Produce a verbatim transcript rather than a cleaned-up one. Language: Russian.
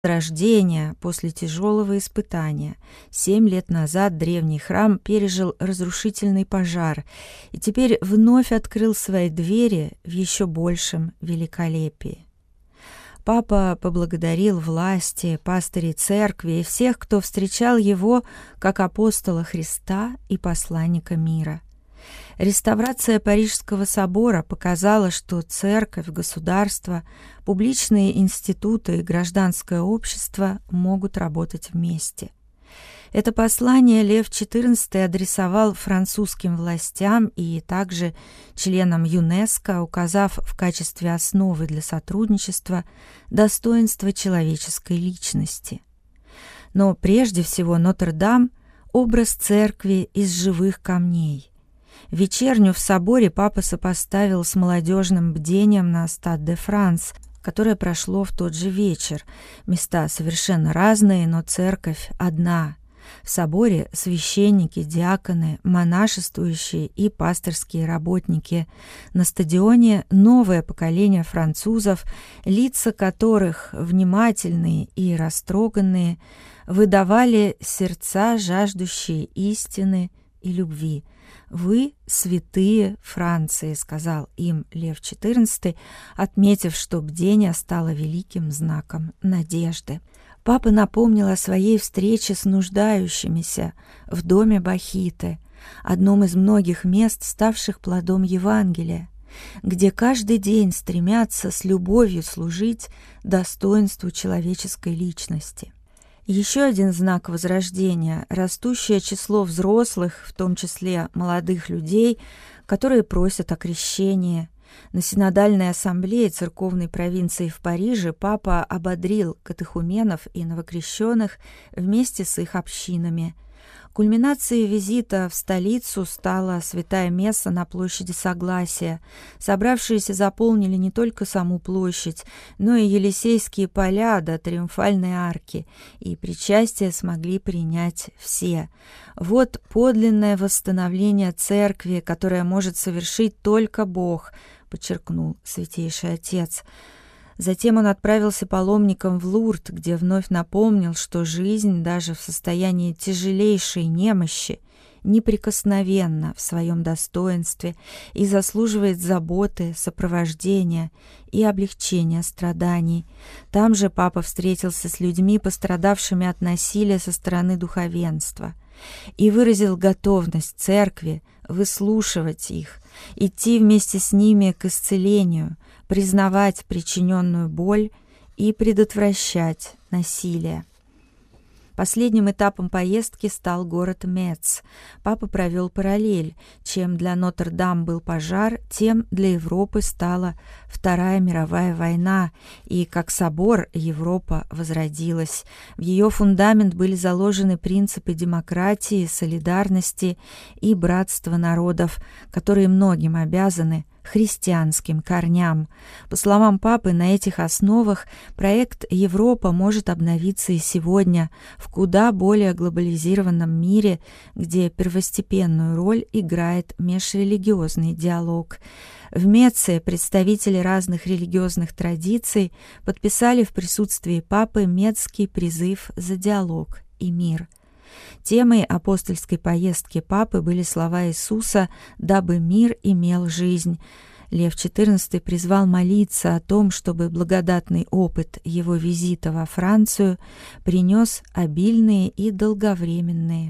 Рождения после тяжелого испытания. Семь лет назад древний храм пережил разрушительный пожар и теперь вновь открыл свои двери в еще большем великолепии. Папа поблагодарил власти, пастырей церкви и всех, кто встречал его как апостола Христа и посланника мира. Реставрация Парижского собора показала, что церковь, государство, публичные институты и гражданское общество могут работать вместе. Это послание Лев четырнадцатый адресовал французским властям и также членам ЮНЕСКО, указав в качестве основы для сотрудничества достоинство человеческой личности. Но прежде всего Нотр-Дам – образ церкви из живых камней. Вечерню в соборе папа сопоставил с молодежным бдением на Стад-де-Франс, которое прошло в тот же вечер. Места совершенно разные, но церковь одна. В соборе священники, диаконы, монашествующие и пасторские работники. На стадионе новое поколение французов, лица которых, внимательные и растроганные, выдавали сердца, жаждущие истины и любви. «Вы святые Франции», — сказал им Лев четырнадцатый, отметив, что бдение стало великим знаком надежды. Папа напомнил о своей встрече с нуждающимися в доме Бахиты, одном из многих мест, ставших плодом Евангелия, где каждый день стремятся с любовью служить достоинству человеческой личности. Еще один знак возрождения – растущее число взрослых, в том числе молодых людей, которые просят о крещении. На Синодальной ассамблее церковной провинции в Париже папа ободрил катехуменов и новокрещенных вместе с их общинами. Кульминацией визита в столицу стала святая месса на площади Согласия. Собравшиеся заполнили не только саму площадь, но и Елисейские поля до Триумфальной арки, и причастие смогли принять все. Вот подлинное восстановление церкви, которое может совершить только Бог, подчеркнул Святейший Отец. Затем он отправился паломником в Лурд, где вновь напомнил, что жизнь даже в состоянии тяжелейшей немощи неприкосновенна в своем достоинстве и заслуживает заботы, сопровождения и облегчения страданий. Там же папа встретился с людьми, пострадавшими от насилия со стороны духовенства, и выразил готовность церкви выслушивать их, идти вместе с ними к исцелению, признавать причиненную боль и предотвращать насилие. Последним этапом поездки стал город Мец. Папа провел параллель. Чем для Нотр-Дам был пожар, тем для Европы стала Вторая мировая война, и как собор Европа возродилась. В ее фундамент были заложены принципы демократии, солидарности и братства народов, которые многим обязаны христианским корням. По словам папы, на этих основах проект «Европа» может обновиться и сегодня в куда более глобализированном мире, где первостепенную роль играет межрелигиозный диалог. В Меце представители разных религиозных традиций подписали в присутствии папы Мецкий призыв за диалог и мир. Темой апостольской поездки папы были слова Иисуса «дабы мир имел жизнь». Лев четырнадцатый призвал молиться о том, чтобы благодатный опыт его визита во Францию принес обильные и долговременные